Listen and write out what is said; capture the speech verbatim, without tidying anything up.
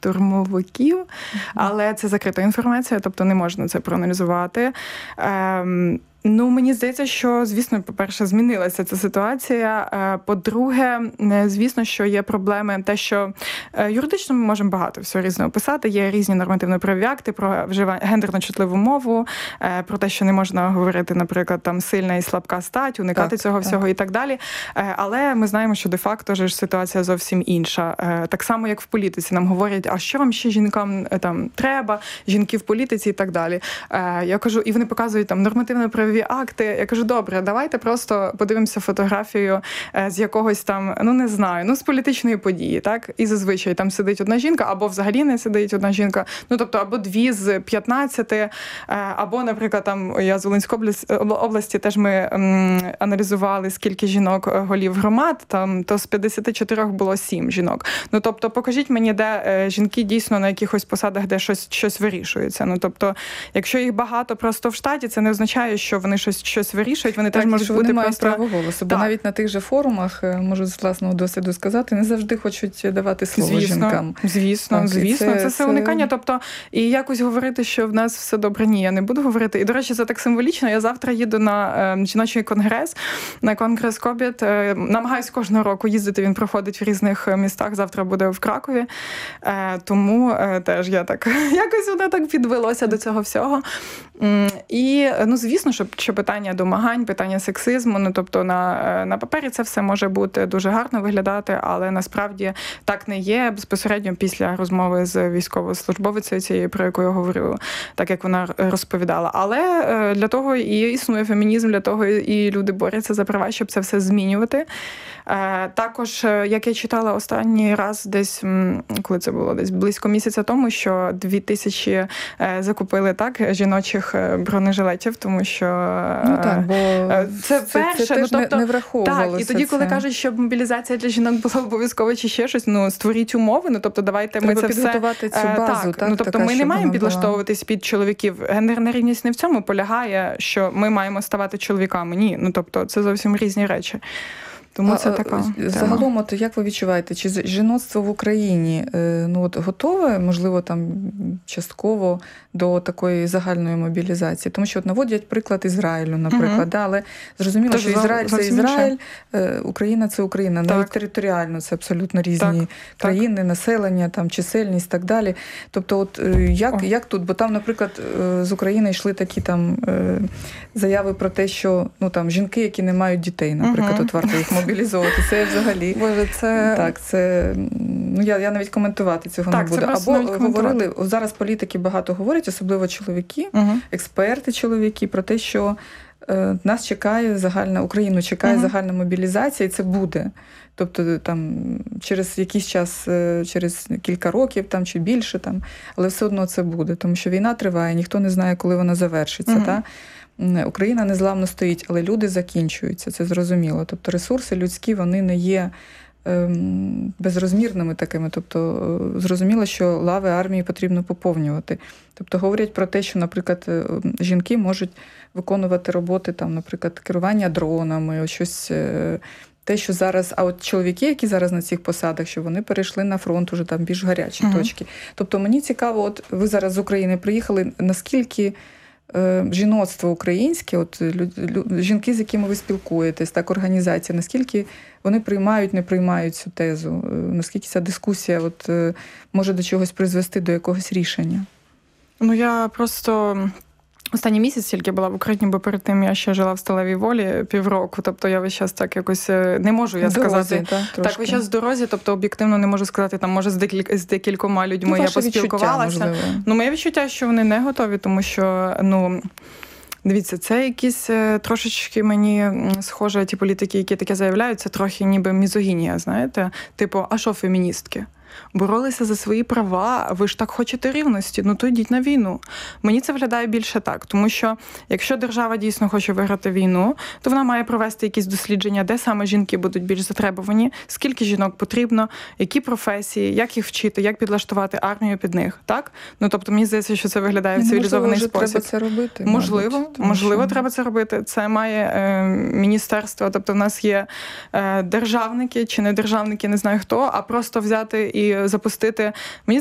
штурмовиків, але це закрита інформація, тобто не можна це проаналізувати. Ем, Ну, мені здається, що, звісно, по-перше, змінилася ця ситуація. По-друге, звісно, що є проблеми те, що юридично ми можемо багато всього різного писати. Є різні нормативно-правові акти про вживання гендерно-чутливу мову, про те, що не можна говорити, наприклад, там сильна і слабка стать, уникати так, цього так. всього і так далі. Але ми знаємо, що де-факто ж ситуація зовсім інша. Так само, як в політиці. Нам говорять, а що вам ще жінкам там треба, жінки в політиці і так далі. Я кажу, і вони показують там нормативно-правові акти. Я кажу, добре, давайте просто подивимося фотографію з якогось там, ну не знаю, ну з політичної події, так? І зазвичай там сидить одна жінка, або взагалі не сидить одна жінка, ну тобто або дві з п'ятнадцяти, або, наприклад, там я з Волинської області теж ми м, аналізували, скільки жінок голів громад, там то з п'ятдесят чотири було сім жінок. Ну тобто покажіть мені, де жінки дійсно на якихось посадах, де щось, щось вирішується. Ну тобто, якщо їх багато просто в штаті, це не означає, що вони щось, щось вирішують, вони так, теж можуть бути вони просто... мають право голосу. Бо навіть на тих же форумах, можу з власного досвіду сказати, не завжди хочуть давати слово звісно, жінкам. Звісно, так, звісно. Це, це все уникання. Тобто, і якось говорити, що в нас все добре, ні, я не буду говорити. І, до речі, це так символічно. Я завтра їду на е, жіночий конгрес, на конгрес Кобєт. Е, намагаюсь кожного року їздити, він проходить в різних містах. Завтра буде в Кракові. Е, тому е, теж я так, якось воно так підвелося до цього всього. І, ну, звісно, що, що питання домагань, питання сексизму, ну, тобто на, на папері це все може бути дуже гарно виглядати, але насправді так не є безпосередньо після розмови з військовослужбовицею цією, про яку я говорю, так як вона розповідала. Але для того і існує фемінізм, для того і люди борються за права, щоб це все змінювати. Також, як я читала останній раз десь, коли це було, десь близько місяця тому, що дві тисячі закупили так жіночих бронежилетів, тому що ну, так, бо це, це перше, це, це ну, тобто, не враховувалося. Так, і тоді, коли це. кажуть, що мобілізація для жінок була обов'язково чи ще щось, ну, створіть умови, ну, тобто давайте треба ми це все... підготувати цю базу, так, так, ну, тобто така, ми не маємо була. підлаштовуватись під чоловіків. Гендерна рівність не в цьому полягає, що ми маємо ставати чоловіками. Ні, ну, тобто це зовсім різні речі. Тому це така загалом, от як ви відчуваєте, чи жіноцтво в Україні ну от готове, можливо, там частково до такої загальної мобілізації? Тому що от наводять приклад Ізраїлю, наприклад, угу. да, але зрозуміло, Тож, що Ізраїль це Ізраїль, інше. Україна це Україна, так. навіть територіально це абсолютно різні так. країни, так. населення, там чисельність і так далі. Тобто, от як, як тут, бо там, наприклад, з України йшли такі там заяви про те, що ну там жінки, які не мають дітей, наприклад, угу. от варто їх мобілізовувати. Це взагалі. Боже, це... Так, це... Ну, я, я навіть коментувати цього так, не буду. Або говорили, коментувати. Зараз політики багато говорять, особливо чоловіки, угу. експерти чоловіки, про те, що е, нас чекає загальна, Україну чекає угу. загальна мобілізація, і це буде. Тобто там через якийсь час, через кілька років там, чи більше, там, але все одно це буде, тому що війна триває, ніхто не знає, коли вона завершиться. Угу. Та? Україна незламно стоїть, але люди закінчуються, це зрозуміло. Тобто ресурси людські, вони не є ем, безрозмірними такими. Тобто зрозуміло, що лави армії потрібно поповнювати. Тобто говорять про те, що, наприклад, жінки можуть виконувати роботи, там, наприклад, керування дронами, щось... Те, що зараз, а от чоловіки, які зараз на цих посадах, що вони перейшли на фронт, уже там більш гарячі uh-huh. точки. Тобто мені цікаво, от ви зараз з України приїхали, наскільки е, жіноцтво українське, от лю, лю, жінки, з якими ви спілкуєтесь, так, організація, наскільки вони приймають, не приймають цю тезу, е, наскільки ця дискусія от, е, може до чогось призвести, до якогось рішення? Ну, я просто... Останній місяць тільки була в Україні, бо перед тим я ще жила в Сталевій Волі півроку. Тобто я весь час так якось не можу я дорозі, сказати. Та, так, весь час в дорозі, тобто об'єктивно не можу сказати, там, може, з, декіль... з декількома людьми ну, я поспілкувалася. Ну, моє відчуття, що вони не готові, тому що, ну, дивіться, це якісь трошечки мені схоже, ті політики, які таке заявляють, це трохи ніби мізогінія, знаєте? Типу, а що феміністки? Боролися за свої права, ви ж так хочете рівності, ну то йдіть на війну. Мені це виглядає більше так, тому що якщо держава дійсно хоче виграти війну, то вона має провести якісь дослідження, де саме жінки будуть більш затребувані, скільки жінок потрібно, які професії, як їх вчити, як підлаштувати армію під них, так? Ну, тобто, мені здається, що це виглядає в цивілізований спосіб. Можливо, треба це робити. Можливо, мабуть, можливо, що... треба це робити. Це має е, міністерство, тобто в нас є е, державники чи не державники, не знаю хто, а просто взяти і запустити. Мені